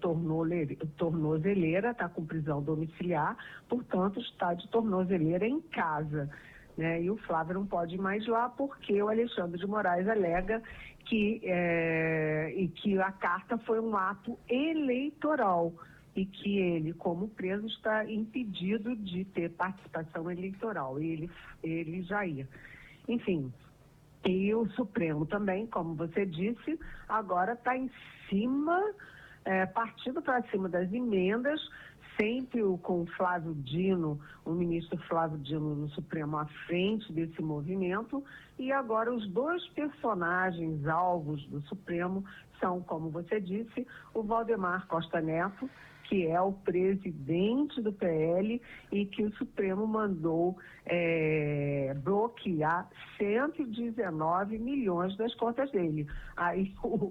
tornozeleira, está com prisão domiciliar, portanto está de tornozeleira em casa, né? E o Flávio não pode ir mais lá porque o Alexandre de Moraes alega que a carta foi um ato eleitoral e que ele, como preso, está impedido de ter participação eleitoral, e ele já ia. Enfim, e o Supremo também, como você disse, agora está em cima, partindo para cima das emendas, sempre com o Flávio Dino, o ministro Flávio Dino no Supremo à frente desse movimento, e agora os dois personagens alvos do Supremo são, como você disse, o Valdemar Costa Neto, que é o presidente do PL e que o Supremo mandou bloquear 119 milhões das contas dele. Aí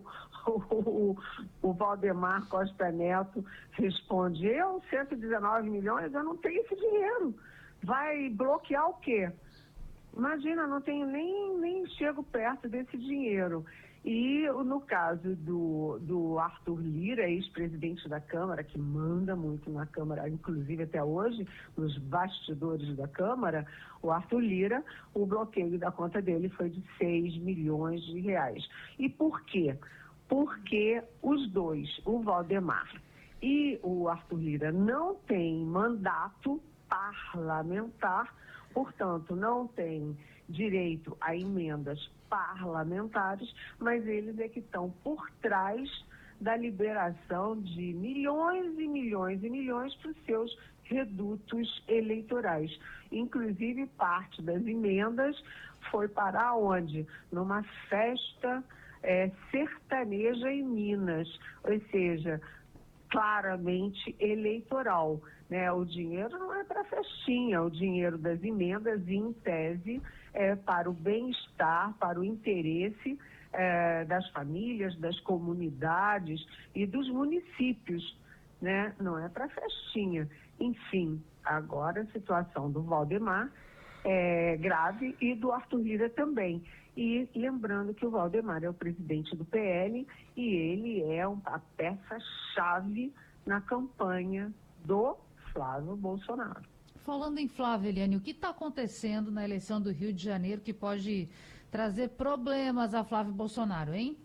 o Valdemar Costa Neto responde: 119 milhões, eu não tenho esse dinheiro. Vai bloquear o quê? Imagina, não tenho nem chego perto desse dinheiro. E no caso do Arthur Lira, ex-presidente da Câmara, que manda muito na Câmara, inclusive até hoje, nos bastidores da Câmara, o Arthur Lira, o bloqueio da conta dele foi de 6 milhões de reais. E por quê? Porque os dois, o Valdemar e o Arthur Lira, não têm mandato parlamentar, portanto, não têm direito a emendas parlamentares, mas eles é que estão por trás da liberação de milhões e milhões e milhões para os seus redutos eleitorais. Inclusive, parte das emendas foi para onde? Numa festa sertaneja em Minas, ou seja, claramente eleitoral, né? O dinheiro não é para festinha, o dinheiro das emendas, em tese, é para o bem-estar, para o interesse das famílias, das comunidades e dos municípios, né? Não é para festinha. Enfim, agora a situação do Valdemar é grave e do Arthur Lira também. E lembrando que o Valdemar é o presidente do PL e ele é a peça-chave na campanha do Flávio Bolsonaro. Falando em Flávio, Eliane, o que está acontecendo na eleição do Rio de Janeiro que pode trazer problemas a Flávio Bolsonaro, hein?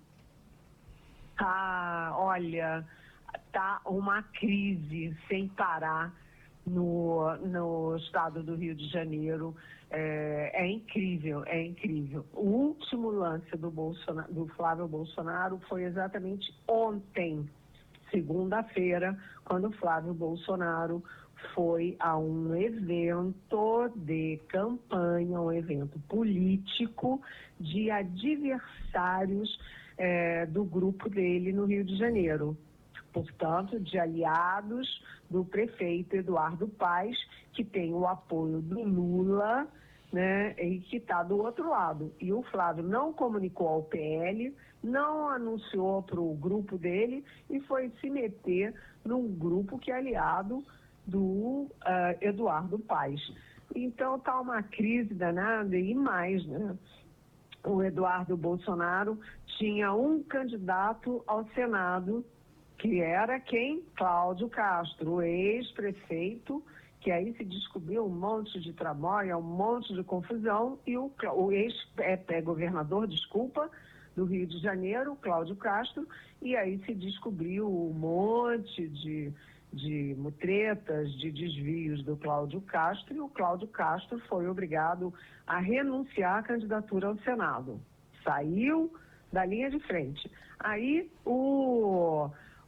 Olha, tá uma crise sem parar no estado do Rio de Janeiro. É incrível, é incrível. O último lance do Flávio Bolsonaro foi exatamente ontem, segunda-feira, quando o Flávio Bolsonaro foi a um evento de campanha, um evento político de adversários do grupo dele no Rio de Janeiro. Portanto, de aliados do prefeito Eduardo Paes, que tem o apoio do Lula, né, e que está do outro lado. E o Flávio não comunicou ao PL, não anunciou para o grupo dele e foi se meter num grupo que é aliado do Eduardo Paes. Então está uma crise danada e mais, né? O Eduardo Bolsonaro tinha um candidato ao Senado, que era quem? Cláudio Castro, o ex-prefeito, que aí se descobriu um monte de tramóia, um monte de confusão, e o ex-governador, do Rio de Janeiro, Cláudio Castro, e aí se descobriu um monte de mutretas, de desvios do Cláudio Castro, e o Cláudio Castro foi obrigado a renunciar à candidatura ao Senado. Saiu da linha de frente. Aí o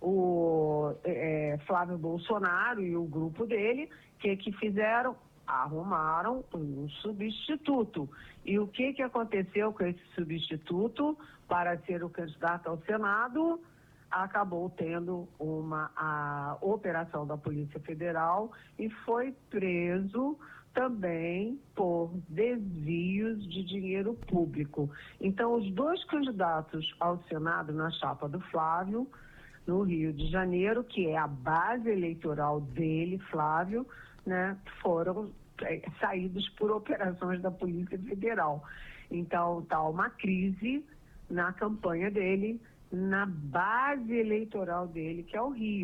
Flávio Bolsonaro e o grupo dele, que fizeram? Arrumaram um substituto. E o que aconteceu com esse substituto para ser o candidato ao Senado? Acabou tendo a operação da Polícia Federal e foi preso também por desvios de dinheiro público. Então, os dois candidatos ao Senado na chapa do Flávio, no Rio de Janeiro, que é a base eleitoral dele, Flávio, né, foram saídos por operações da Polícia Federal. Então, está uma crise na campanha dele, na base eleitoral dele, que é o Rio.